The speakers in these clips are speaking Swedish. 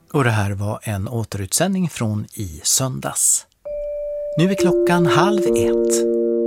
Och det här var en återutsändning från i söndags. Nu är klockan 12:30.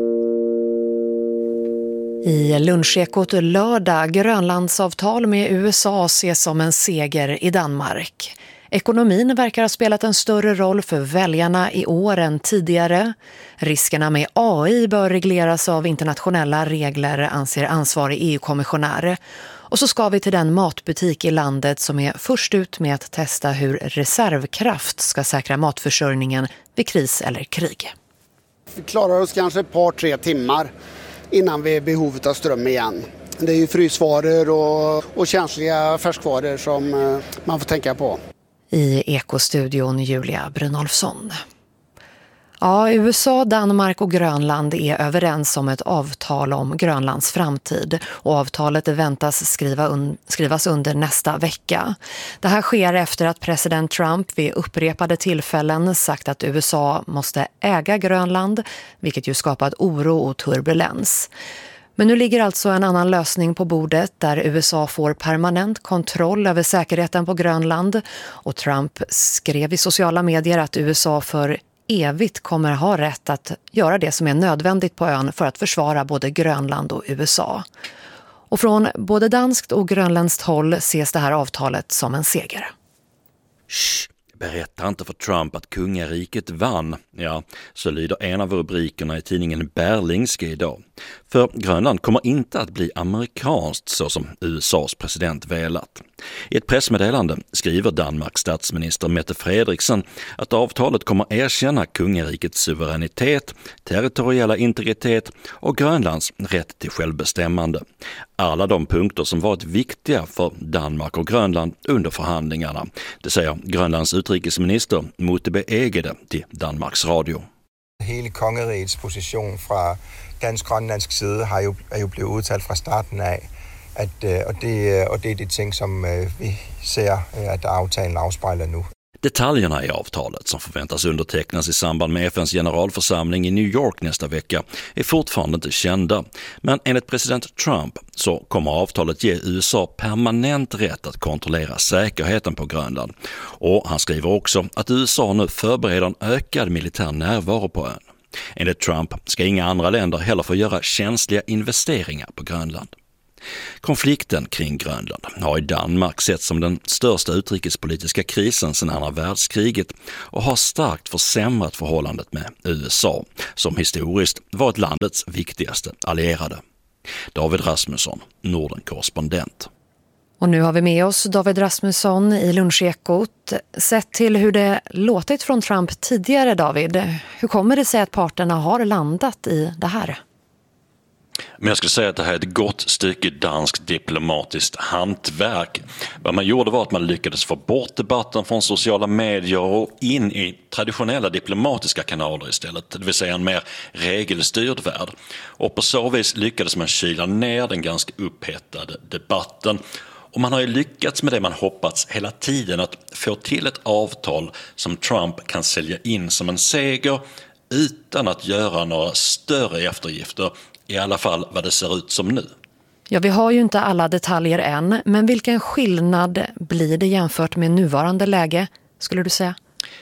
I Lunchekot lördag, Grönlandsavtal med USA ses som en seger i Danmark. Ekonomin verkar ha spelat en större roll för väljarna i år än tidigare. Riskerna med AI bör regleras av internationella regler, anser ansvarig EU-kommissionär. Och så ska vi till den matbutik i landet som är först ut med att testa hur reservkraft ska säkra matförsörjningen vid kris eller krig. Vi klarar oss kanske ett par, 3 timmar innan vi är behovet av ström igen. Det är ju frysvaror och känsliga färskvaror som man får tänka på. I Ekostudion Julia Brynolfsson. Ja, USA, Danmark och Grönland är överens om ett avtal om Grönlands framtid och avtalet väntas skrivas under nästa vecka. Det här sker efter att president Trump vid upprepade tillfällen sagt att USA måste äga Grönland, vilket ju skapat oro och turbulens. Men nu ligger alltså en annan lösning på bordet där USA får permanent kontroll över säkerheten på Grönland och Trump skrev i sociala medier att USA för evigt kommer ha rätt att göra det som är nödvändigt på ön för att försvara både Grönland och USA. Och från både danskt och grönländskt håll ses det här avtalet som en seger. Berätta inte för Trump att kungariket vann. Ja, så lyder en av rubrikerna i tidningen Berlingske idag. För Grönland kommer inte att bli amerikanskt så som USAs president velat. I ett pressmeddelande skriver Danmarks statsminister Mette Frederiksen att avtalet kommer erkänna kungarikets suveränitet, territoriella integritet och Grönlands rätt till självbestämmande. Alla de punkter som varit viktiga för Danmark och Grönland under förhandlingarna. Det säger Grönlands utrikesminister Muttebø Egede till Danmarks Radio. Hele kongerigets position fra dansk-grønlandsk side er jo blevet udtalt fra starten af, og det er de ting som vi ser at aftalen afspejler nu. Detaljerna i avtalet som förväntas undertecknas i samband med FNs generalförsamling i New York nästa vecka är fortfarande inte kända. Men enligt president Trump så kommer avtalet ge USA permanent rätt att kontrollera säkerheten på Grönland. Och han skriver också att USA nu förbereder en ökad militär närvaro på ön. Enligt Trump ska inga andra länder heller få göra känsliga investeringar på Grönland. Konflikten kring Grönland har i Danmark sett som den största utrikespolitiska krisen sedan andra världskriget och har starkt försämrat förhållandet med USA, som historiskt varit landets viktigaste allierade. David Rasmusson, Norden-korrespondent. Och nu har vi med oss David Rasmusson i Lunchekot. Sett till hur det låtit från Trump tidigare, David, hur kommer det sig att parterna har landat i det här? Men jag skulle säga att det här är ett gott stycke danskt diplomatiskt hantverk. Vad man gjorde var att man lyckades få bort debatten från sociala medier och in i traditionella diplomatiska kanaler istället. Det vill säga en mer regelstyrd värld. Och på så vis lyckades man kyla ner den ganska upphettade debatten. Och man har ju lyckats med det man hoppats hela tiden, att få till ett avtal som Trump kan sälja in som en seger utan att göra några större eftergifter. I alla fall vad det ser ut som nu. Ja, vi har ju inte alla detaljer än, men vilken skillnad blir det jämfört med nuvarande läge, skulle du säga?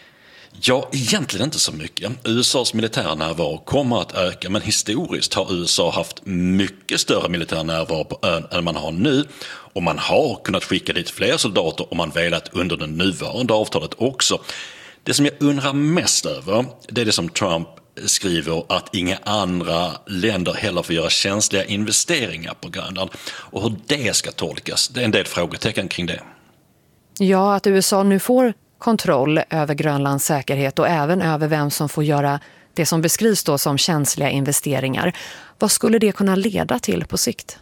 Ja, egentligen inte så mycket. USAs militära närvaro kommer att öka, men historiskt har USA haft mycket större militär närvaro på ön än man har nu. Och man har kunnat skicka dit fler soldater om man velat under det nuvarande avtalet också. Det som jag undrar mest över, det är det som Trump skriver, att inga andra länder heller får göra känsliga investeringar på Grönland. Och hur det ska tolkas, det är en del frågetecken kring det. Ja, att USA nu får kontroll över Grönlands säkerhet och även över vem som får göra det som beskrivs då som känsliga investeringar. Vad skulle det kunna leda till på sikt?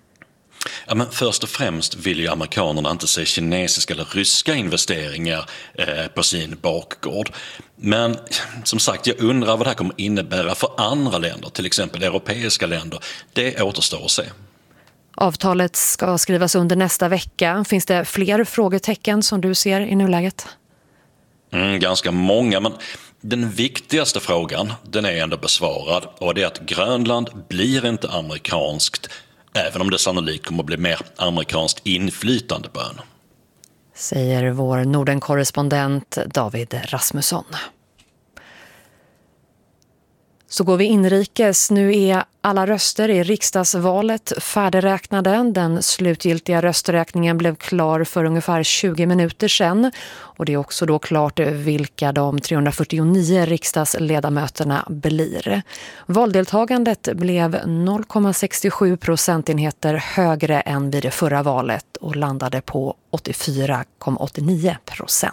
Ja, men först och främst vill ju amerikanerna inte se kinesiska eller ryska investeringar på sin bakgård. Men som sagt, jag undrar vad det här kommer innebära för andra länder, till exempel europeiska länder. Det återstår att se. Avtalet ska skrivas under nästa vecka. Finns det fler frågetecken som du ser i nuläget? Ganska många, men den viktigaste frågan, den är ändå besvarad. Och det är att Grönland blir inte amerikanskt, även om det sannolikt kommer att bli mer amerikanskt inflytande på ön. säger vår Norden-korrespondent David Rasmusson. Så går vi inrikes. Nu är alla röster i riksdagsvalet färdigräknade. Den slutgiltiga rösträkningen blev klar för ungefär 20 minuter sedan. Och det är också då klart vilka de 349 riksdagsledamöterna blir. Valdeltagandet blev 0,67 procentenheter högre än vid det förra valet och landade på 84,89%.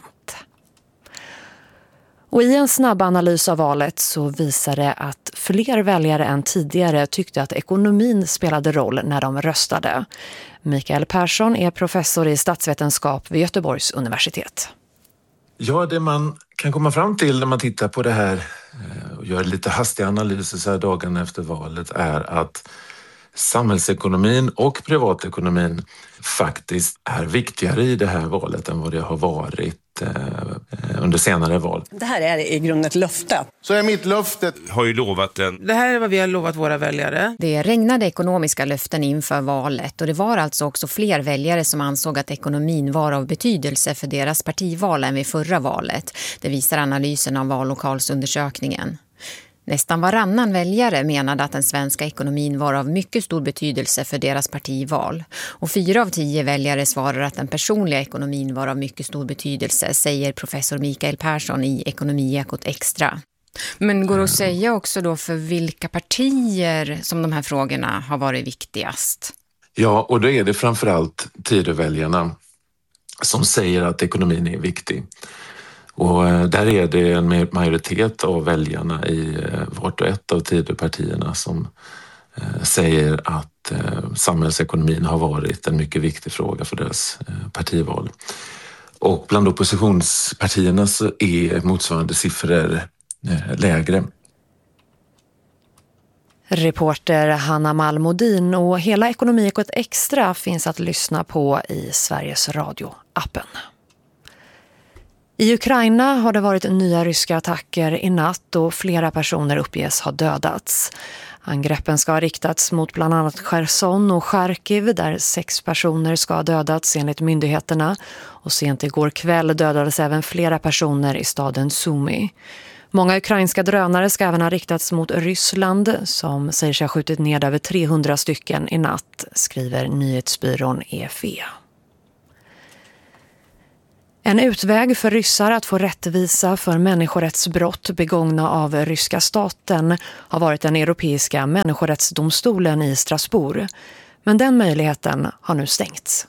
Och i en snabb analys av valet så visade att fler väljare än tidigare tyckte att ekonomin spelade roll när de röstade. Mikael Persson är professor i statsvetenskap vid Göteborgs universitet. Ja, det man kan komma fram till när man tittar på det här och gör lite hastiga analyser så här dagarna efter valet är att samhällsekonomin och privatekonomin faktiskt är viktigare i det här valet än vad det har varit under senare val. Det här är i grunden ett löfte. Så är mitt löfte. Har ju lovat den. Det här är vad vi har lovat våra väljare. Det regnade ekonomiska löften inför valet och det var alltså också fler väljare som ansåg att ekonomin var av betydelse för deras partival än vid förra valet. Det visar analysen av vallokalsundersökningen. Nästan varannan väljare menade att den svenska ekonomin var av mycket stor betydelse för deras partival. Och 4 av 10 väljare svarar att den personliga ekonomin var av mycket stor betydelse, säger professor Mikael Persson i Ekonomiekot Extra. Men går det att säga också då för vilka partier som de här frågorna har varit viktigast? Ja, och då är det framförallt Tidöväljarna som säger att ekonomin är viktig. Och där är det en majoritet av väljarna i vart och ett av Tidöpartierna som säger att samhällsekonomin har varit en mycket viktig fråga för deras partival. Och bland oppositionspartierna så är motsvarande siffror lägre. Reporter Hanna Malmodin och hela Ekonomiekot Extra finns att lyssna på i Sveriges Radio-appen. I Ukraina har det varit nya ryska attacker i natt och flera personer uppges ha dödats. Angreppen ska ha riktats mot bland annat Cherson och Charkiv där 6 personer ska ha dödats enligt myndigheterna. Och sent igår kväll dödades även flera personer i staden Sumy. Många ukrainska drönare ska även ha riktats mot Ryssland som säger sig ha skjutit ned över 300 stycken i natt, skriver nyhetsbyrån EFE. En utväg för ryssar att få rättvisa för människorättsbrott begångna av ryska staten har varit den europeiska människorättsdomstolen i Strasbourg. Men den möjligheten har nu stängts.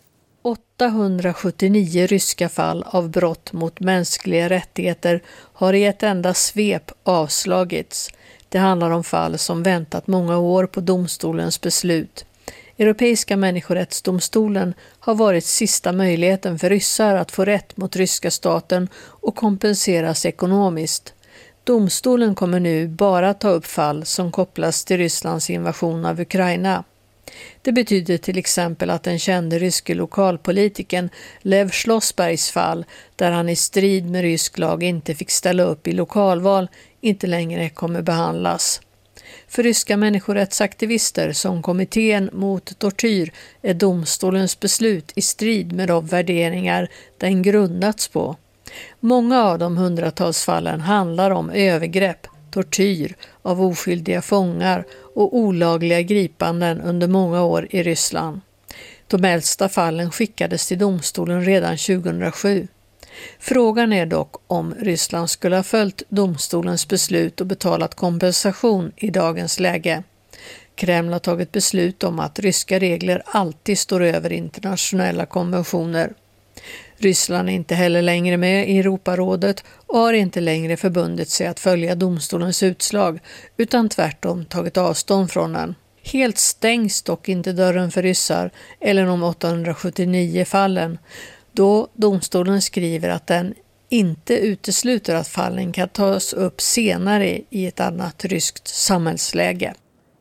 879 ryska fall av brott mot mänskliga rättigheter har i ett enda svep avslagits. Det handlar om fall som väntat många år på domstolens beslut. Europeiska människorättsdomstolen har varit sista möjligheten för ryssar att få rätt mot ryska staten och kompenseras ekonomiskt. Domstolen kommer nu bara ta upp fall som kopplas till Rysslands invasion av Ukraina. Det betyder till exempel att den kände ryske lokalpolitiken Lev Schlossbergs fall, där han i strid med rysk lag inte fick ställa upp i lokalval, inte längre kommer behandlas. För ryska människorättsaktivister som kommittén mot tortyr är domstolens beslut i strid med de värderingar den grundats på. Många av de hundratals fallen handlar om övergrepp, tortyr av oskyldiga fångar och olagliga gripanden under många år i Ryssland. De äldsta fallen skickades till domstolen redan 2007. Frågan är dock om Ryssland skulle ha följt domstolens beslut och betalat kompensation i dagens läge. Kreml har tagit beslut om att ryska regler alltid står över internationella konventioner. Ryssland är inte heller längre med i Europarådet och har inte längre förbundit sig att följa domstolens utslag utan tvärtom tagit avstånd från den. Helt stängs dock inte dörren för ryssar eller de 879 fallen, då domstolen skriver att den inte utesluter att fallen kan tas upp senare i ett annat ryskt samhällsläge.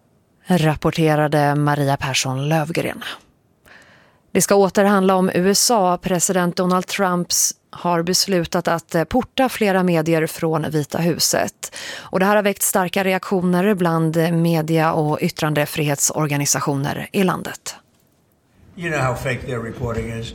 Rapporterade Maria Persson Lövgren. Det ska återhandla om USA. President Donald Trump har beslutat att porta flera medier från Vita huset. Och det här har väckt starka reaktioner bland media- och yttrandefrihetsorganisationer i landet. You know how fake their reporting is.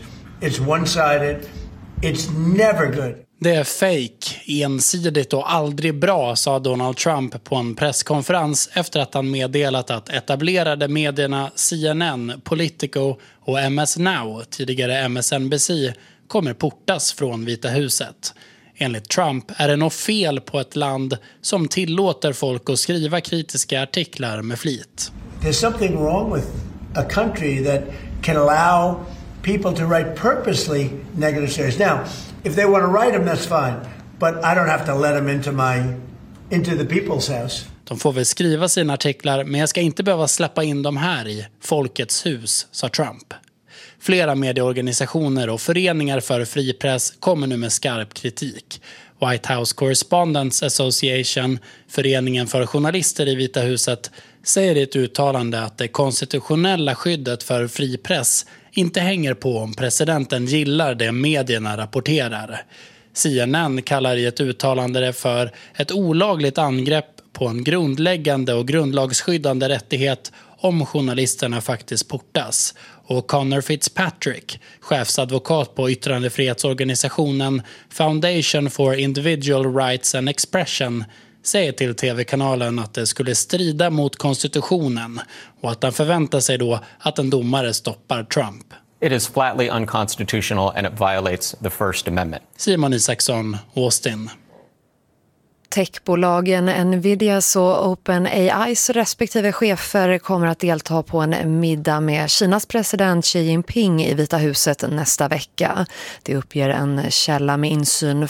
It's one-sided. It's never good. Det är fake, ensidigt och aldrig bra, sa Donald Trump på en presskonferens efter att han meddelat att etablerade medierna CNN, Politico och MS Now, tidigare MSNBC, kommer portas från Vita huset. Enligt Trump är det något fel på ett land som tillåter folk att skriva kritiska artiklar med flit. There's something wrong with a country that can allow people to write purposely negative stories. Now, if they want to write them, that's fine. But I don't have to let them into the people's house. De får väl skriva sina artiklar, men jag ska inte behöva släppa in dem här i Folkets hus, sa Trump. Flera medieorganisationer och föreningar för fri press kommer nu med skarp kritik. White House Correspondents Association, föreningen för journalister i Vita huset, säger i ett uttalande att det konstitutionella skyddet för fri press inte hänger på om presidenten gillar det medierna rapporterar. CNN kallar i ett uttalande det för ett olagligt angrepp på en grundläggande och grundlagsskyddande rättighet om journalisterna faktiskt portas. Och Connor Fitzpatrick, chefsadvokat på yttrandefrihetsorganisationen Foundation for Individual Rights and Expression, säger till tv-kanalen att det skulle strida mot konstitutionen och att han förväntar sig då att en domare stoppar Trump. It is flatly unconstitutional and it violates the First Amendment. Simon Isaksson, Austin. Techbolagen Nvidias och OpenAIs respektive chefer kommer att delta på en middag med Kinas president Xi Jinping i Vita huset nästa vecka. Det uppger en källa med insyn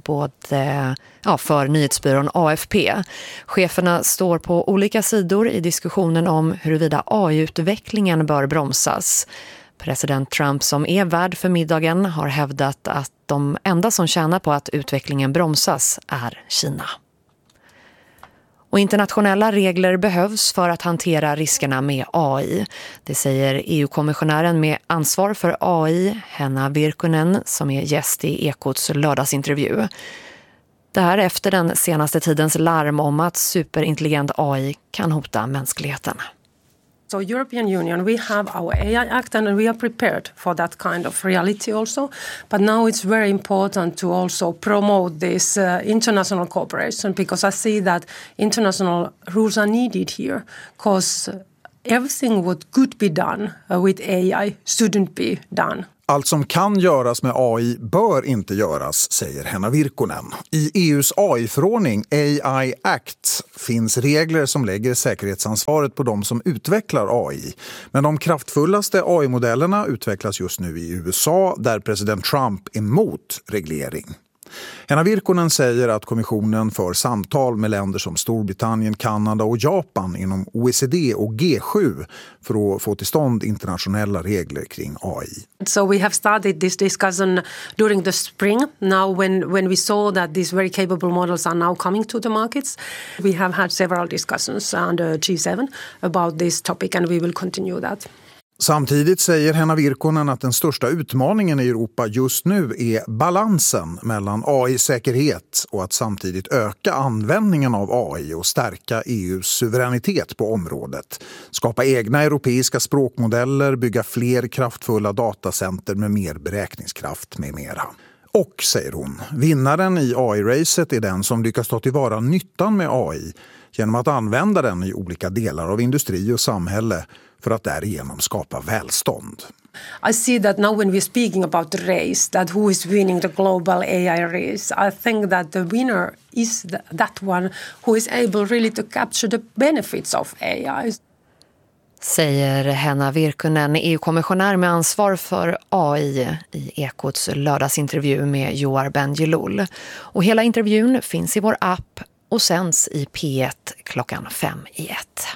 för nyhetsbyrån AFP. Cheferna står på olika sidor i diskussionen om huruvida AI-utvecklingen bör bromsas. President Trump, som är värd för middagen, har hävdat att de enda som tjänar på att utvecklingen bromsas är Kina. Och internationella regler behövs för att hantera riskerna med AI. Det säger EU-kommissionären med ansvar för AI, Henna Virkkunen, som är gäst i Ekots lördagsintervju. Det här efter den senaste tidens larm om att superintelligent AI kan hota mänskligheten. So European Union, we have our AI Act and we are prepared for that kind of reality also. But now it's very important to also promote this international cooperation because I see that international rules are needed here because everything what could be done with AI shouldn't be done. Allt som kan göras med AI bör inte göras, säger Henna Virkkunen. I EUs AI-förordning AI Act finns regler som lägger säkerhetsansvaret på de som utvecklar AI. Men de kraftfullaste AI-modellerna utvecklas just nu i USA där president Trump är emot reglering. Henna Virkkunen säger att kommissionen för samtal med länder som Storbritannien, Kanada och Japan inom OECD och G7 för att få till stånd internationella regler kring AI. So we have started this discussion during the spring. Now when we saw that these very capable models are now coming to the markets, we have had several discussions under G7 about this topic and we will continue that. Samtidigt säger Henna Virkkunen att den största utmaningen i Europa just nu är balansen mellan AI-säkerhet och att samtidigt öka användningen av AI och stärka EUs suveränitet på området. Skapa egna europeiska språkmodeller, bygga fler kraftfulla datacenter med mer beräkningskraft med mera. Och, säger hon, vinnaren i AI-racet är den som lyckas ta tillvara nyttan med AI genom att använda den i olika delar av industri och samhälle för att därigenom skapa välstånd. I see that now when we're speaking about the race, that who is winning the global AI race, I think that the winner is that one who is able really to capture the benefits of AI. Säger Henna Virkkunen, EU-kommissionär med ansvar för AI i Ekots lördagsintervju med Joar Bendjelloul. Och hela intervjun finns i vår app och sänds i P1 klockan 5:01.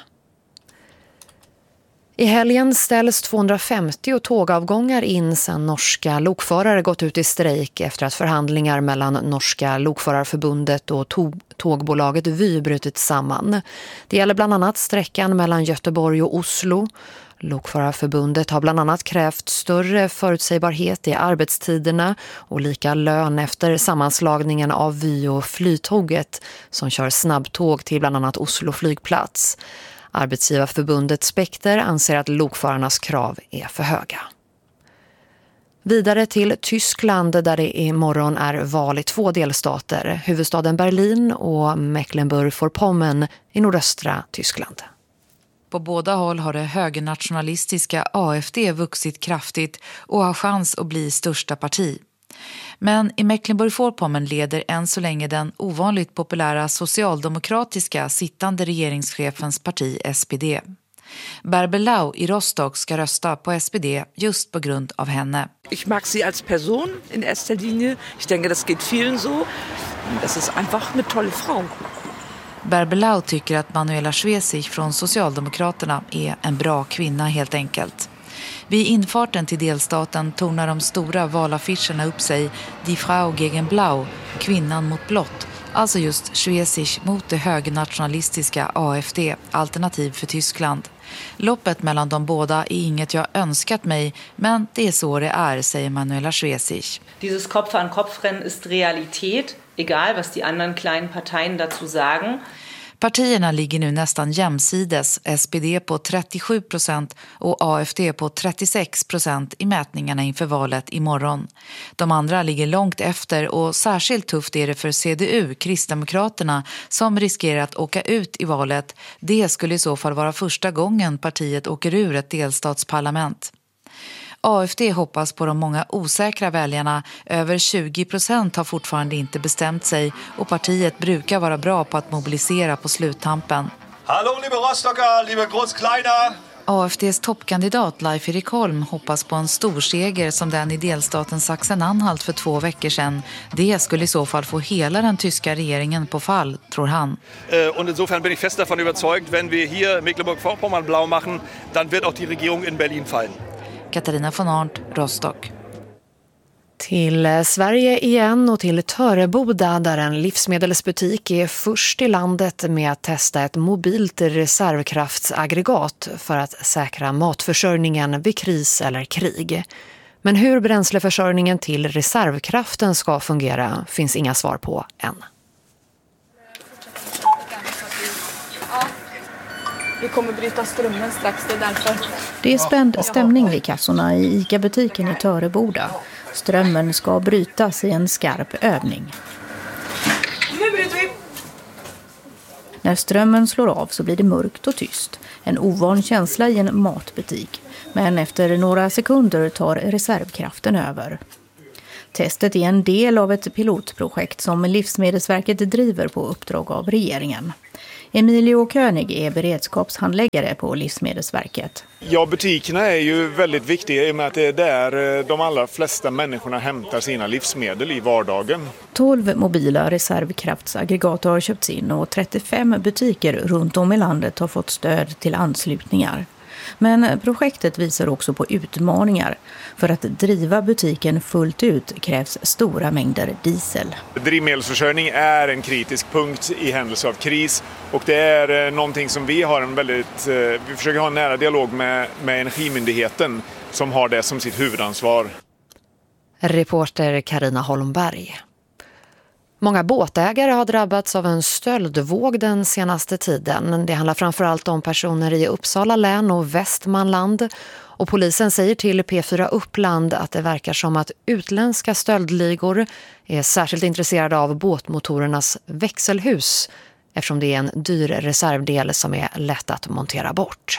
I helgen ställs 250 tågavgångar in sedan norska lokförare gått ut i strejk efter att förhandlingar mellan Norska lokförarförbundet och tågbolaget Vy brutit samman. Det gäller bland annat sträckan mellan Göteborg och Oslo. Lokförarförbundet har bland annat krävt större förutsägbarhet i arbetstiderna och lika lön efter sammanslagningen av Vy och Flytåget som kör snabbtåg till bland annat Oslo flygplats. Arbetsgivarförbundet Spekter anser att lokförarnas krav är för höga. Vidare till Tyskland där det imorgon är val i 2 delstater, huvudstaden Berlin och Mecklenburg-Vorpommern i nordöstra Tyskland. På båda håll har det högernationalistiska AfD vuxit kraftigt och har chans att bli största parti. Men i Mecklenburg-Vorpommern leder än så länge den ovanligt populära socialdemokratiska sittande regeringschefens parti SPD. Bärbel Lau i Rostock ska rösta på SPD just på grund av henne. Ich mag sie als Person in erster Linie. Ich denke, das geht vielen so. Das ist einfach eine tolle Frau. Bärbel Lau tycker att Manuela Schwesig från Socialdemokraterna är en bra kvinna helt enkelt. Vid infarten till delstaten tornar de stora valaffischerna upp sig Die Frau gegen Blau, kvinnan mot blått. Alltså just Schwesig mot det högernationalistiska AfD, Alternativ för Tyskland. Loppet mellan de båda är inget jag önskat mig, men det är så det är, säger Manuela Schwesig. Dieses Kopf-an-Kopf-Rennen ist Realität, egal was die anderen kleinen Parteien dazu sagen. Partierna ligger nu nästan jämsides, SPD på 37% och AfD på 36% i mätningarna inför valet imorgon. De andra ligger långt efter och särskilt tufft är det för CDU, Kristdemokraterna, som riskerar att åka ut i valet. Det skulle i så fall vara första gången partiet åker ur ett delstatsparlament. AfD hoppas på de många osäkra väljarna. Över 20% har fortfarande inte bestämt sig och partiet brukar vara bra på att mobilisera på sluttampen. Hallå liebe Rostocker, liebe Großkleiner! AfDs toppkandidat Leif Erik Holm hoppas på en stor seger som den i delstaten Sachsen-Anhalt för 2 veckor sedan. Det skulle i så fall få hela den tyska regeringen på fall, tror han. Und insofern bin ich fest davon überzeugt, wenn wir hier Mecklenburg-Vorpommern blau machen, dann wird auch die Regierung in Berlin fallen. Katarina von Arndt, Rostock. Till Sverige igen och till Töreboda där en livsmedelsbutik är först i landet med att testa ett mobilt reservkraftsaggregat för att säkra matförsörjningen vid kris eller krig. Men hur bränsleförsörjningen till reservkraften ska fungera finns inga svar på än. Vi kommer bryta strömmen strax, det är därför. Det är spänd stämning vid kassorna i ICA-butiken i Töreboda. Strömmen ska brytas i en skarp övning. Nu bryter vi! När strömmen slår av så blir det mörkt och tyst. En ovan känsla i en matbutik. Men efter några sekunder tar reservkraften över. Testet är en del av ett pilotprojekt som Livsmedelsverket driver på uppdrag av regeringen. Emilio König är beredskapshandläggare på Livsmedelsverket. Ja, butikerna är ju väldigt viktiga i och med att det är där de allra flesta människorna hämtar sina livsmedel i vardagen. 12 mobila reservkraftsaggregat har köpts in och 35 butiker runt om i landet har fått stöd till anslutningar. Men projektet visar också på utmaningar. För att driva butiken fullt ut krävs stora mängder diesel. Drivmedelsförsörjning är en kritisk punkt i händelse av kris och det är någonting som vi försöker ha en nära dialog med Energimyndigheten som har det som sitt huvudansvar. Reporter Carina Holmberg. Många båtägare har drabbats av en stöldvåg den senaste tiden. Det handlar framförallt om personer i Uppsala län och Västmanland. Och polisen säger till P4 Uppland att det verkar som att utländska stöldligor är särskilt intresserade av båtmotorernas växelhus eftersom det är en dyr reservdel som är lätt att montera bort.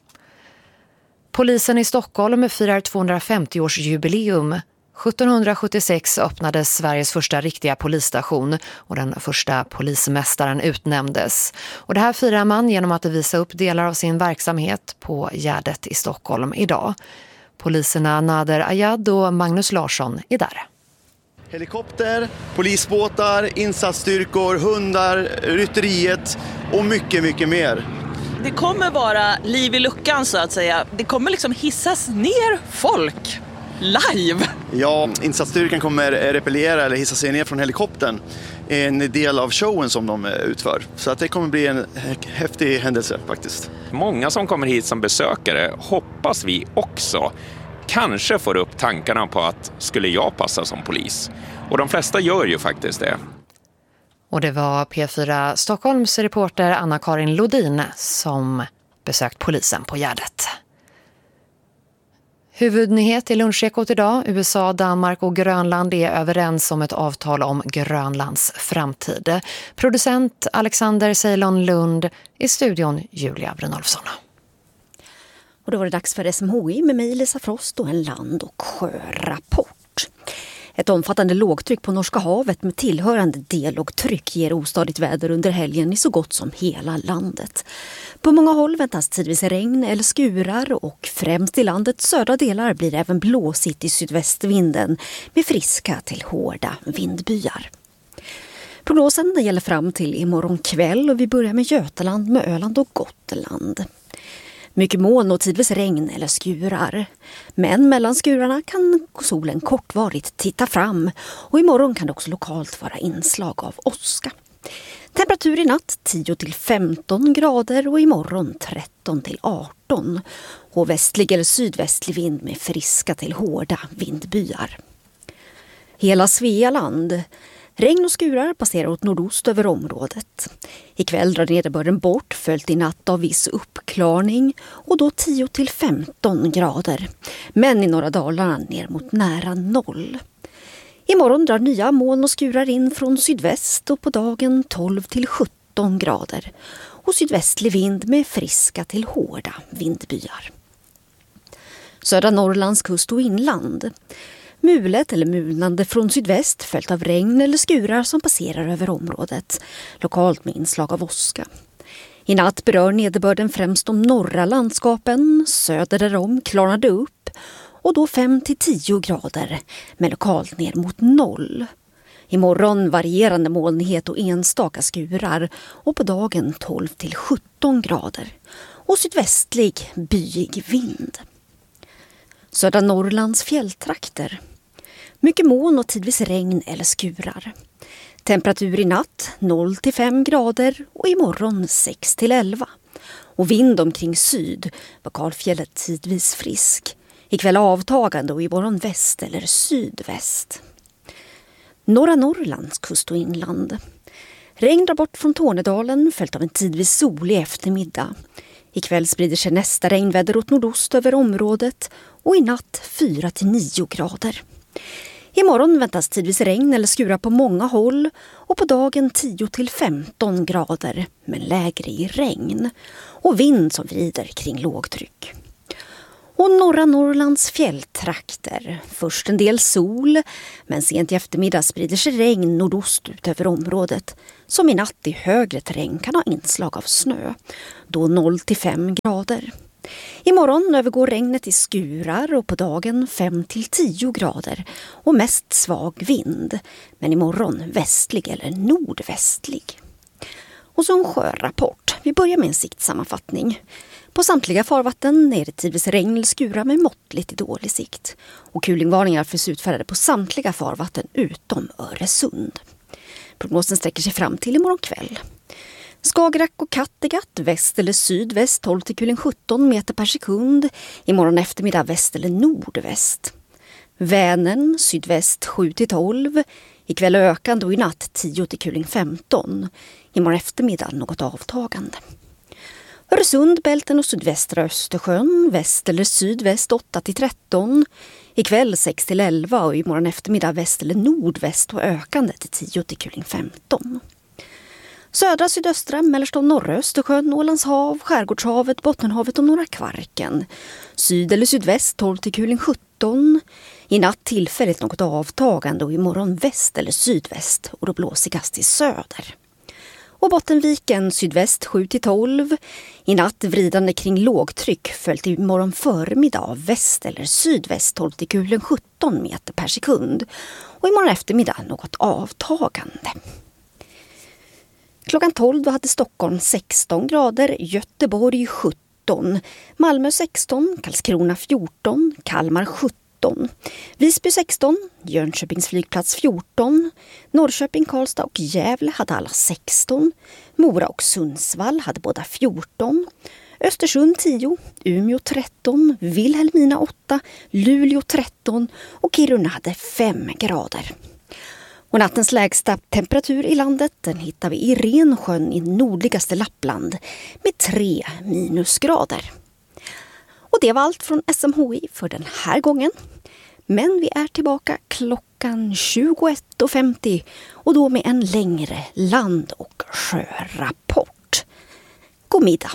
Polisen i Stockholm firar 250-årsjubileum. 1776 öppnades Sveriges första riktiga polisstation och den första polismästaren utnämndes. Och det här firar man genom att visa upp delar av sin verksamhet på Gärdet i Stockholm idag. Poliserna Nader Ayad och Magnus Larsson är där. Helikopter, polisbåtar, insatsstyrkor, hundar, rytteriet och mycket, mycket mer. Det kommer vara liv i luckan så att säga. Det kommer liksom hissas ner folk. Live? Ja, insatsstyrkan kommer repellera eller hissa sig ner från helikoptern. En del av showen som de utför. Så att det kommer bli en häftig händelse faktiskt. Många som kommer hit som besökare hoppas vi också kanske får upp tankarna på att skulle jag passa som polis. Och de flesta gör ju faktiskt det. Och det var P4 Stockholms reporter Anna-Karin Lodin som besökt polisen på Gärdet. Huvudnyhet i Lunchekot idag. USA, Danmark och Grönland är överens om ett avtal om Grönlands framtid. Producent Alexander Ceylon Lund, i studion Julia Brynolfsson. Och då var det dags för SMHI med mig Lisa Frost och en land- och sjörapport. Ett omfattande lågtryck på Norska havet med tillhörande dellågtryck ger ostadigt väder under helgen i så gott som hela landet. På många håll väntas tidvis regn eller skurar och främst i landets södra delar blir det även blåsigt i sydvästvinden med friska till hårda vindbyar. Prognosen gäller fram till imorgon kväll och vi börjar med Götaland med Öland och Gotland. Mycket moln och tidvis regn eller skurar. Men mellan skurarna kan solen kortvarigt titta fram och imorgon kan det också lokalt vara inslag av åska. Temperatur i natt 10-15 grader och imorgon 13-18. Och västlig eller sydvästlig vind med friska till hårda vindbyar. Hela Svealand. Regn och skurar passerar åt nordost över området. Ikväll drar nederbörden bort, följt i natt av viss uppklarning och då 10-15 grader. Men i norra Dalarna ner mot nära 0. Imorgon drar nya moln och skurar in från sydväst och på dagen 12-17 grader. Och sydvästlig vind med friska till hårda vindbyar. Södra Norrlands kust och inland. Mulet eller mulnande från sydväst följt av regn eller skurar som passerar över området, lokalt med inslag av åska. I natt berör nederbörden främst de norra landskapen, söder därom klarnade upp och då 5-10 grader, men lokalt ner mot 0. Imorgon varierande molnighet och enstaka skurar och på dagen 12-17 grader och sydvästlig byig vind. Södra Norrlands fjälltrakter. Mycket moln och tidvis regn eller skurar. Temperatur i natt 0-5 grader och imorgon 6-11. Och vind omkring syd, var Kalfjället tidvis frisk. Ikväll avtagande och imorgon väst eller sydväst. Norra Norrlands kust och inland. Regn drar bort från Tornedalen följt av en tidvis solig eftermiddag. Ikväll sprider sig nästa regnväder åt nordost över området och i natt 4-9 grader. Imorgon väntas tidvis regn eller skura på många håll och på dagen 10-15 grader men lägre i regn och vind som vrider kring lågtryck. Och norra Norrlands fjälltrakter. Först en del sol, men sent i eftermiddag sprider sig regn nordost ut över området. Som i natt i högre terräng kan ha inslag av snö. Då 0-5 grader. Imorgon övergår regnet i skurar och på dagen 5-10 grader. Och mest svag vind, men imorgon västlig eller nordvästlig. Och så en sjörapport. Vi börjar med en siktsammanfattning. På samtliga farvatten är det tidvis regn eller skura med måttligt i dålig sikt. Och kulingvarningar finns utfärdade på samtliga farvatten utom Öresund. Prognosen sträcker sig fram till imorgon kväll. Skagerrak och Kattegatt, väst eller sydväst 12-17 meter per sekund. Imorgon eftermiddag väst eller nordväst. Vänern, sydväst 7-12. Ikväll ökande och i natt 10-15. Imorgon eftermiddag något avtagande. Öresund, Bälten och sydvästra Östersjön, väst eller sydväst 8-13. Ikväll 6-11 och imorgon eftermiddag väst eller nordväst och ökande till 10-15. Södra, sydöstra, mellersta och norra Östersjön, Ålands hav, Skärgårdshavet, Bottenhavet och norra Kvarken. Syd eller sydväst 12-17. I natt tillfälligt något avtagande och imorgon väst eller sydväst och då blåsigast i söder. Och Bottenviken sydväst 7-12. I natt vridande kring lågtryck följt imorgon förmiddag av väst eller sydväst 12-17 meter per sekund. Och imorgon eftermiddag något avtagande. Klockan 12 hade Stockholm 16 grader, Göteborg 17, Malmö 16, Karlskrona 14, Kalmar 17, Visby 16, Jönköpings flygplats 14, Norrköping, Karlstad och Gävle hade alla 16, Mora och Sundsvall hade båda 14, Östersund 10, Umeå 13, Vilhelmina 8, Luleå 13 och Kiruna hade 5 grader. Och nattens lägsta temperatur i landet den hittar vi i Rensjön i nordligaste Lappland med 3 minusgrader. Och det var allt från SMHI för den här gången. Men vi är tillbaka klockan 21.50 och då med en längre land- och sjörapport. God middag!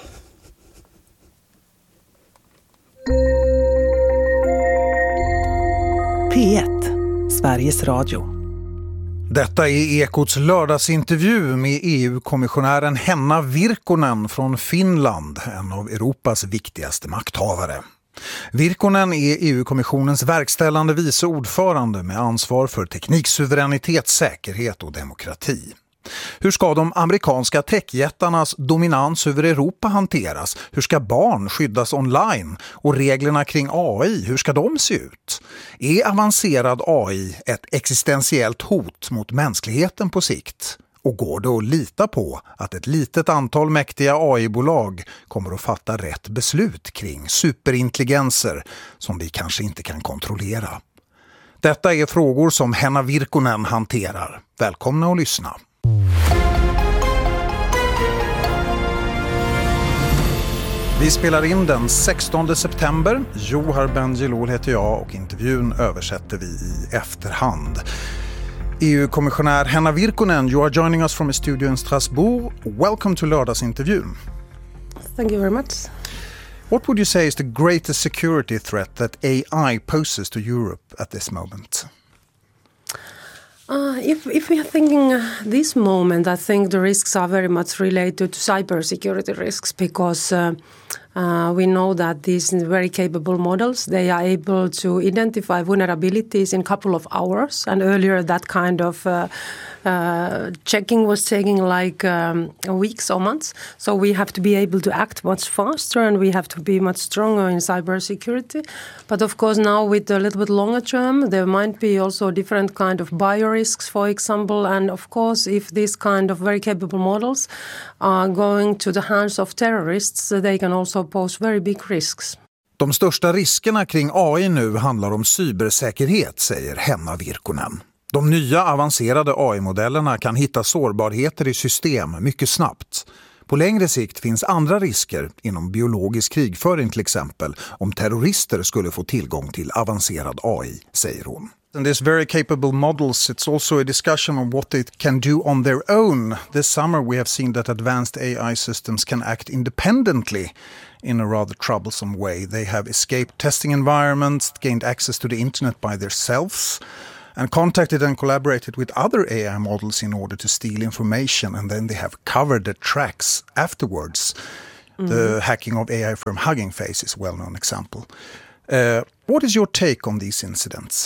P1, Sveriges Radio. Detta är Ekots lördagsintervju med EU-kommissionären Henna Virkkonen från Finland, en av Europas viktigaste makthavare. Virkkonen är EU-kommissionens verkställande vice ordförande med ansvar för tekniksuveränitet, säkerhet och demokrati. Hur ska de amerikanska techjättarnas dominans över Europa hanteras? Hur ska barn skyddas online? Och reglerna kring AI, hur ska de se ut? Är avancerad AI ett existentiellt hot mot mänskligheten på sikt? Och går det att lita på att ett litet antal mäktiga AI-bolag kommer att fatta rätt beslut kring superintelligenser som vi kanske inte kan kontrollera? Detta är frågor som Henna Virkkonen hanterar. Välkomna att lyssna. Vi spelar in den 16 september. Johar Bendjelloul heter jag och intervjun översätter vi i efterhand. EU-kommissionär Henna Virkkonen, you are joining us from a studio in Strasbourg. Welcome to lördagsintervjun. Thank you very much. What would you say is the greatest security threat that AI poses to Europe at this moment? If we are thinking this moment, I think the risks are very much related to cybersecurity risks because we know that these very capable models, they are able to identify vulnerabilities in a couple of hours. And earlier that kind of checking was taking like weeks or months. So we have to be able to act much faster and we have to be much stronger in cybersecurity. But of course now with a little bit longer term, there might be also different kind of biorisks, for example. And of course, if these kind of very capable models are going to the hands of terrorists, they can also pose very big risks. De största riskerna kring AI nu handlar om cybersäkerhet, säger Henna Virkkonen. De nya avancerade AI-modellerna kan hitta sårbarheter i system mycket snabbt. På längre sikt finns andra risker inom biologisk krigföring till exempel om terrorister skulle få tillgång till avancerad AI, säger hon. And these very capable models, it's also a discussion on what they can do on their own. This summer we have seen that advanced AI systems can act independently in a rather troublesome way. They have escaped testing environments, gained access to the internet by themselves, and contacted and collaborated with other AI models in order to steal information, and then they have covered the tracks afterwards. The hacking of AI from Hugging Face is a well-known example. What is your take on these incidents?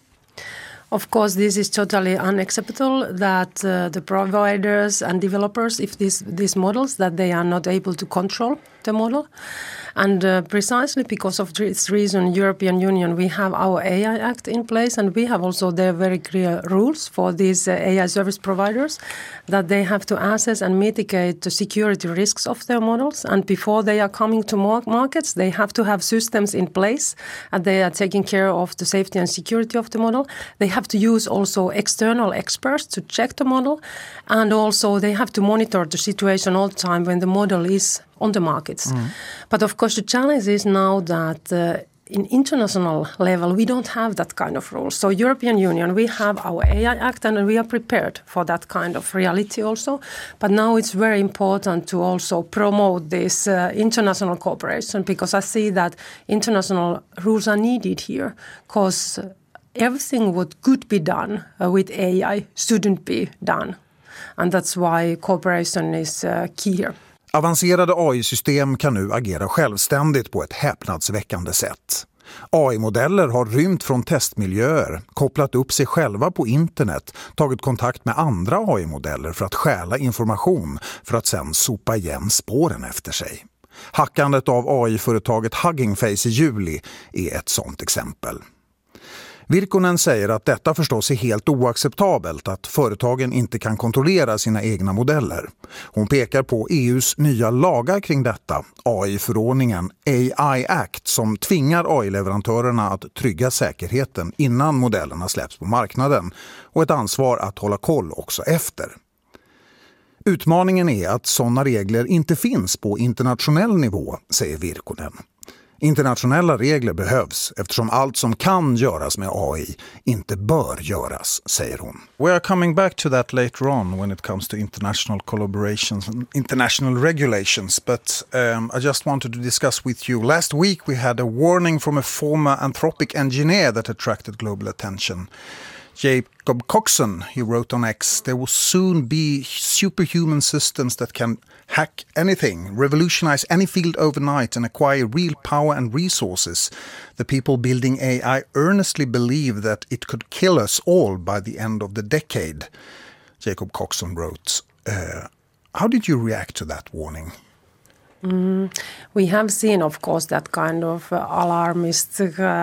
Of course, this is totally unacceptable that the providers and developers, if these models, that they are not able to control the model. And precisely because of this reason, European Union, we have our AI Act in place and we have also their very clear rules for these AI service providers that they have to assess and mitigate the security risks of their models. And before they are coming to markets, they have to have systems in place and they are taking care of the safety and security of the model. They have to use also external experts to check the model. And also they have to monitor the situation all the time when the model is on the markets. But of course the challenge is now that in international level we don't have that kind of rules. So European Union, we have our AI Act and we are prepared for that kind of reality also. But now it's very important to also promote this international cooperation because I see that international rules are needed here because everything what could be done with AI shouldn't be done. And that's why cooperation is key here. Avancerade AI-system kan nu agera självständigt på ett häpnadsväckande sätt. AI-modeller har rymt från testmiljöer, kopplat upp sig själva på internet, tagit kontakt med andra AI-modeller för att stjäla information för att sedan sopa igen spåren efter sig. Hackandet av AI-företaget Hugging Face i juli är ett sådant exempel. Virkkonen säger att detta förstås är helt oacceptabelt, att företagen inte kan kontrollera sina egna modeller. Hon pekar på EUs nya lagar kring detta, AI-förordningen AI Act, som tvingar AI-leverantörerna att trygga säkerheten innan modellerna släpps på marknaden och ett ansvar att hålla koll också efter. Utmaningen är att sådana regler inte finns på internationell nivå, säger Virkkonen. Internationella regler behövs eftersom allt som kan göras med AI inte bör göras, säger hon. We are coming back to that later on when it comes to international collaborations and international regulations, but I just wanted to discuss with you. Last week we had a warning from a former Anthropic engineer that attracted global attention. Jacob Coxon, he wrote on X, there will soon be superhuman systems that can hack anything, revolutionize any field overnight and acquire real power and resources. The people building AI earnestly believe that it could kill us all by the end of the decade, Jacob Coxon wrote. How did you react to that warning? We have seen, of course, that kind of alarmist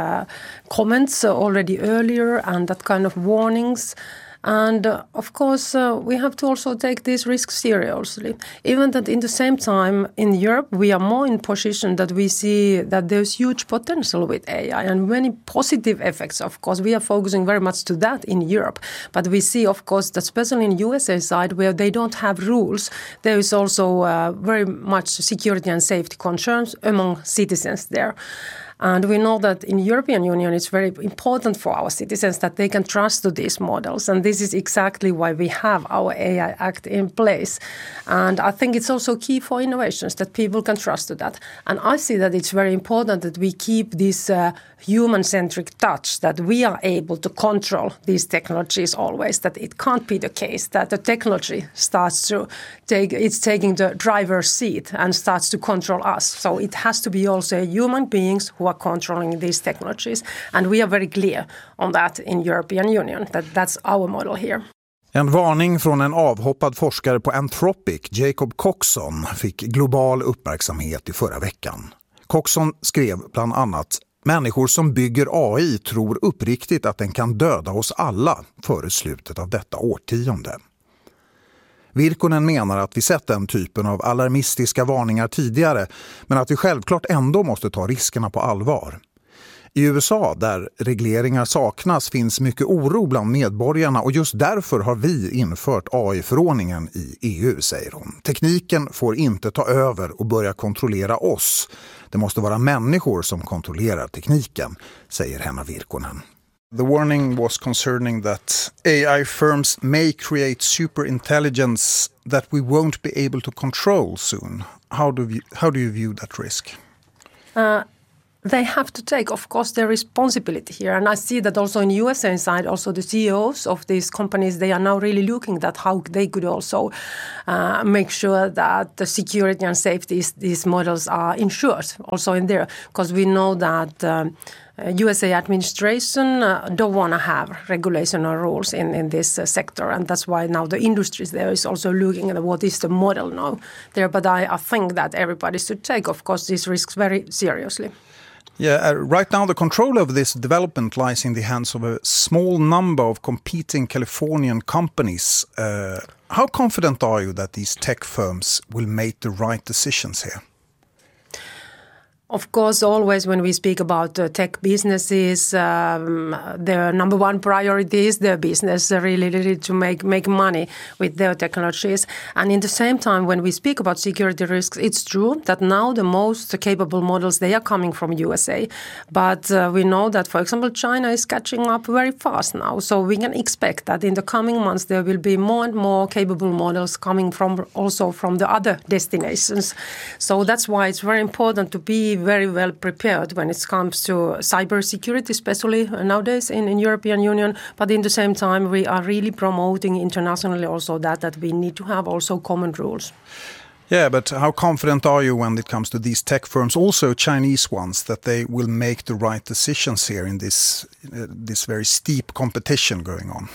comments already earlier and that kind of warnings. And of course, we have to also take these risks seriously. Even that in the same time, in Europe, we are more in position that we see that there's huge potential with AI and many positive effects, of course. We are focusing very much to that in Europe. But we see, of course, that especially in USA side, where they don't have rules, there is also very much security and safety concerns among citizens there. And we know that in European Union it's very important for our citizens that they can trust to these models. And this is exactly why we have our AI Act in place. And I think it's also key for innovations that people can trust to that. And I see that it's very important that we keep this human-centric touch, that we are able to control these technologies always, that it can't be the case that the technology starts to taking the driver's seat and starts to control us. So it has to be also human beings who are controlling these technologies. And we are very clear on that in European Union, that that's our model here. En varning från en avhoppad forskare på Anthropic, Jacob Coxon, fick global uppmärksamhet i förra veckan. Coxon skrev bland annat: människor som bygger AI tror uppriktigt att den kan döda oss alla före slutet av detta årtionde. Virkkonen menar att vi sett den typen av alarmistiska varningar tidigare, men att vi självklart ändå måste ta riskerna på allvar. I USA, där regleringar saknas, finns mycket oro bland medborgarna och just därför har vi infört AI-förordningen i EU, säger hon. Tekniken får inte ta över och börja kontrollera oss. Det måste vara människor som kontrollerar tekniken, säger Henna Virkkonen. The warning was concerning that AI firms may create superintelligence that we won't be able to control soon. How do you view that risk? They have to take, of course, their responsibility here. And I see that also in USA side, also the CEOs of these companies, they are now really looking at how they could also make sure that the security and safety, these models are ensured also in there. Because we know that USA administration don't want to have regulation or rules in this sector. And that's why now the industries there is also looking at what is the model now there. But I think that everybody should take, of course, these risks very seriously. Yeah, right now the control of this development lies in the hands of a small number of competing Californian companies. How confident are you that these tech firms will make the right decisions here? Of course, always when we speak about tech businesses, their number one priority is their business, really to make money with their technologies. And in the same time, when we speak about security risks, it's true that now the most capable models, they are coming from USA. But we know that, for example, China is catching up very fast now. So we can expect that in the coming months, there will be more and more capable models coming also from the other destinations. So that's why it's very important to be very well prepared when it comes to cybersecurity, especially nowadays in European Union. But in the same time, we are really promoting internationally also that we need to have also common rules. Yeah, but how confident are you when it comes to these tech firms, also Chinese ones, that they will make the right decisions here in this very steep competition going on?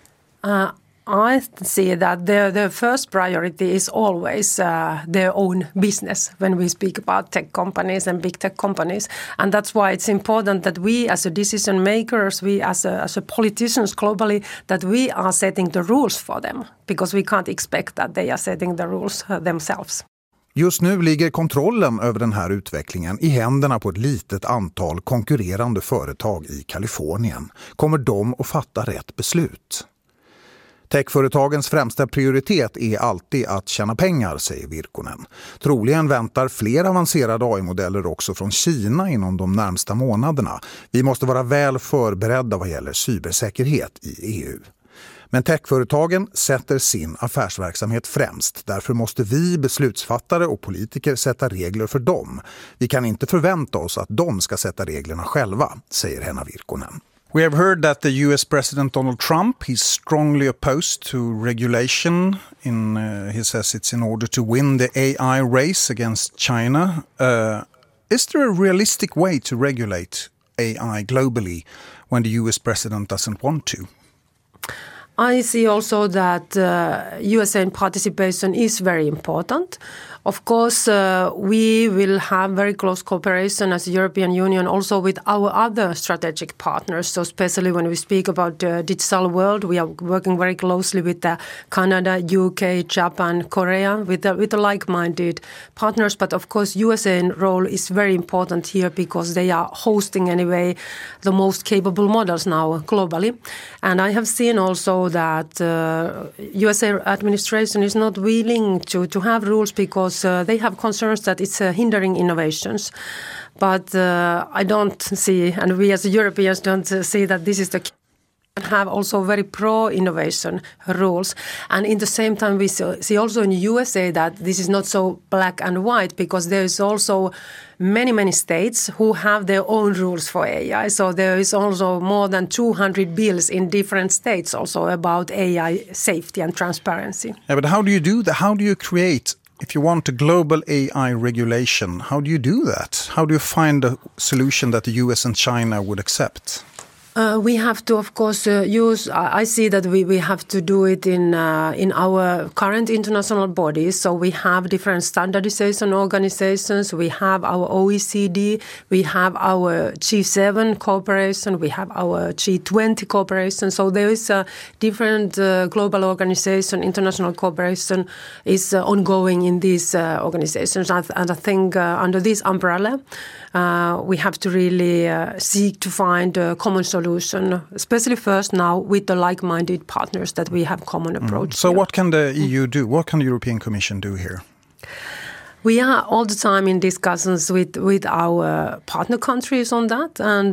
I see that the first priority is always their own business when we speak about tech companies and big tech companies. And that's why it's important that we as a decision makers, we as a politicians globally, that we are setting the rules for them. Because we can't expect that they are setting the rules themselves. Just nu ligger kontrollen över den här utvecklingen i händerna på ett litet antal konkurrerande företag i Kalifornien. Kommer de att fatta rätt beslut? Techföretagens främsta prioritet är alltid att tjäna pengar, säger Virkkonen. Troligen väntar fler avancerade AI-modeller också från Kina inom de närmsta månaderna. Vi måste vara väl förberedda vad gäller cybersäkerhet i EU. Men techföretagen sätter sin affärsverksamhet främst. Därför måste vi beslutsfattare och politiker sätta regler för dem. Vi kan inte förvänta oss att de ska sätta reglerna själva, säger Henna Virkkonen. We have heard that the US President Donald Trump, he's strongly opposed to regulation. He says it's in order to win the AI race against China. Is there a realistic way to regulate AI globally when the US president doesn't want to? I see also that USA participation is very important. Of course, we will have very close cooperation as the European Union also with our other strategic partners. So especially when we speak about the digital world, we are working very closely with Canada, UK, Japan, Korea, with the like-minded partners. But of course, USA role is very important here because they are hosting anyway the most capable models now globally. And I have seen also that USA administration is not willing to have rules because they have concerns that it's hindering innovations. But I don't see, and we as Europeans don't see that this is the case. Have also very pro-innovation rules. And in the same time, we see also in USA that this is not so black and white because there is also many states who have their own rules for AI. So there is also more than 200 bills in different states also about AI safety and transparency. Yeah, but how do you do that? How do you create, if you want a global AI regulation, how do you do that? How do you find a solution that the US and China would accept? We have to, of course, I see that we have to do it in our current international bodies. So we have different standardization organizations. We have our OECD. We have our G7 cooperation. We have our G20 cooperation. So there is a different global organization, international cooperation is ongoing in these organizations. And I think under this umbrella, we have to really seek to find a common solution, especially first now with the like-minded partners that we have common approach. So what can the EU do? What can the European Commission do here? We are all the time in discussions with our partner countries on that, and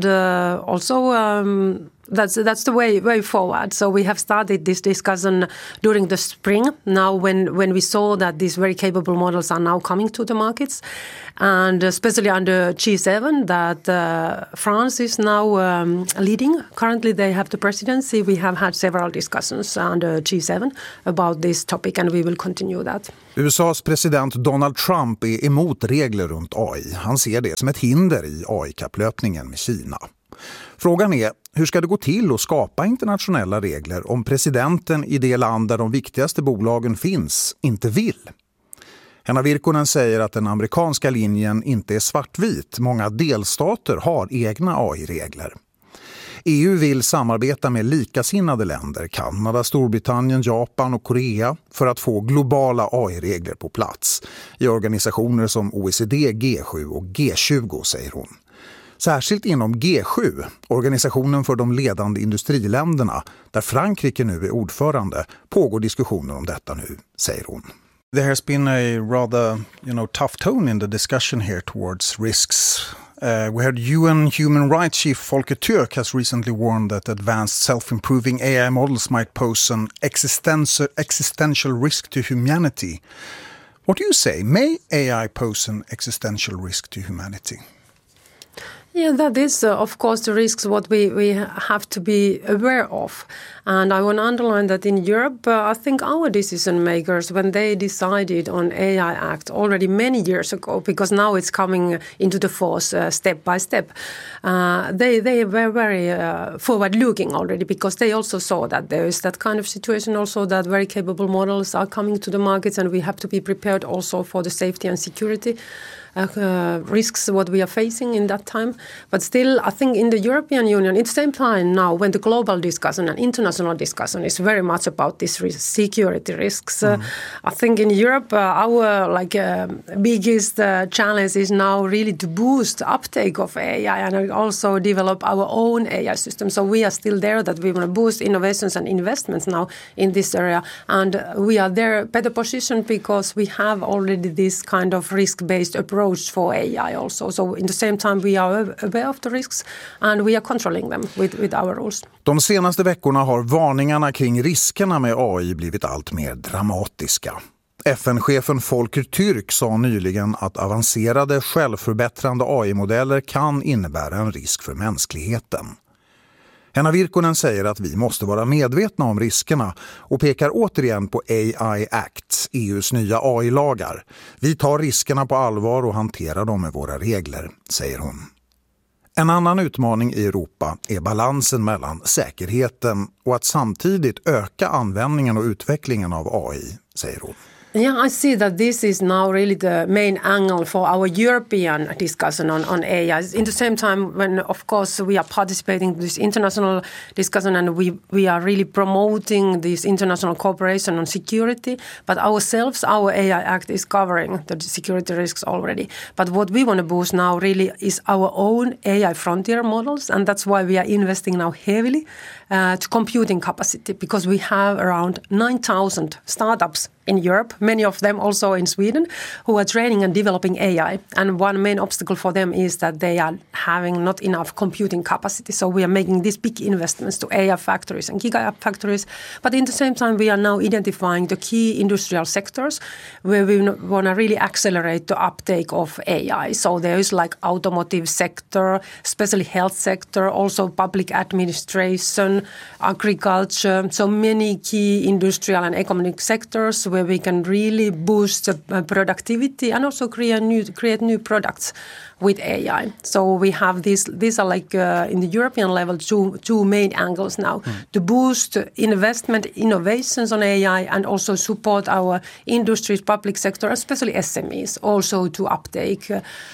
also that's the way forward. So we have started this discussion during the spring. Now, when we saw that these very capable models are now coming to the markets, and especially under G7, that France is now leading. Currently, they have the presidency. We have had several discussions under G7 about this topic, and we will continue that. USAs president Donald Trump är emot regler runt AI. Han ser det som ett hinder i AI-kapplöpningen med Kina. Frågan är, hur ska det gå till att skapa internationella regler om presidenten i det land där de viktigaste bolagen finns inte vill? Henna Virkkonen säger att den amerikanska linjen inte är svartvit. Många delstater har egna AI-regler. EU vill samarbeta med likasinnade länder, Kanada, Storbritannien, Japan och Korea, för att få globala AI-regler på plats i organisationer som OECD, G7 och G20, säger hon. Särskilt inom G7, organisationen för de ledande industriländerna, där Frankrike nu är ordförande, pågår diskussioner om detta nu, säger hon. There has been a rather, tough tone in the discussion here towards risks. We heard UN Human Rights Chief Volker Türk has recently warned that advanced self-improving AI models might pose an existential risk to humanity. What do you say? May AI pose an existential risk to humanity? Yeah, that is, of course, the risks what we have to be aware of. And I want to underline that in Europe, I think our decision makers, when they decided on AI Act already many years ago, because now it's coming into the force step by step, they were very forward-looking already, because they also saw that there is that kind of situation also, that very capable models are coming to the markets, and we have to be prepared also for the safety and security risks what we are facing in that time. But still, I think in the European Union, at the same time now, when the global discussion and international discussion is very much about these security risks, I think in Europe, our biggest challenge is now really to boost uptake of AI and also develop our own AI system. So we are still there that we want to boost innovations and investments now in this area. And we are there better positioned because we have already this kind of risk-based approach for AI also. So in the same time we are aware of the risks and we are controlling them with our rules. De senaste veckorna har varningarna kring riskerna med AI blivit allt mer dramatiska. FN-chefen Volker Türk sa nyligen att avancerade självförbättrande AI-modeller kan innebära en risk för mänskligheten. Henna Virkkunen säger att vi måste vara medvetna om riskerna och pekar återigen på AI Act, EUs nya AI-lagar. Vi tar riskerna på allvar och hanterar dem med våra regler, säger hon. En annan utmaning i Europa är balansen mellan säkerheten och att samtidigt öka användningen och utvecklingen av AI, säger hon. Yeah, I see that this is now really the main angle for our European discussion on AI. In the same time, when of course we are participating in this international discussion and we are really promoting this international cooperation on security, but ourselves, our AI Act is covering the security risks already. But what we want to boost now really is our own AI frontier models, and that's why we are investing now heavily to computing capacity, because we have around 9,000 startups in Europe, many of them also in Sweden, who are training and developing AI. And one main obstacle for them is that they are having not enough computing capacity. So we are making these big investments to AI factories and giga factories. But in the same time, we are now identifying the key industrial sectors where we want to really accelerate the uptake of AI. So there is like automotive sector, especially health sector, also public administration, agriculture. So many key industrial and economic sectors where we can really boost productivity and also create new products with AI. So we have these are like in the European level two main angles now. To boost investment, innovations on AI and also support our industries, public sector, especially SMEs, also to uptake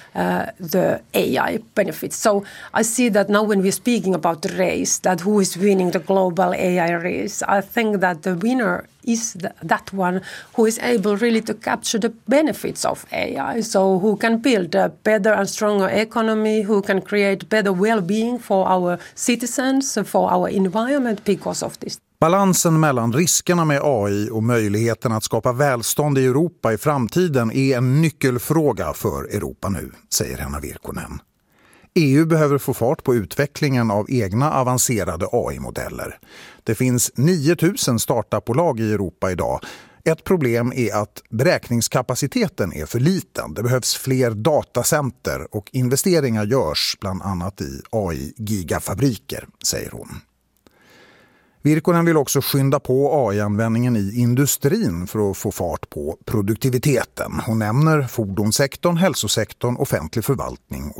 the AI benefits. So I see that now when we're speaking about the race, that who is winning the global AI race, I think that the winner is that one who is able really to capture the benefits of AI. So who can build a better and stronger economy, who can create better well-being for our citizens, for our environment because of this. Balansen mellan riskerna med AI och möjligheten att skapa välstånd i Europa i framtiden är en nyckelfråga för Europa nu, säger Henna Virkkunen. EU behöver få fart på utvecklingen av egna avancerade AI-modeller. Det finns 9000 startupbolag i Europa idag. Ett problem är att beräkningskapaciteten är för liten. Det behövs fler datacenter och investeringar görs bland annat i AI-gigafabriker, säger hon. Virkkunen vill också skynda på AI-användningen i industrin för att få fart på produktiviteten. Hon nämner fordonssektorn, hälsosektorn, offentlig förvaltning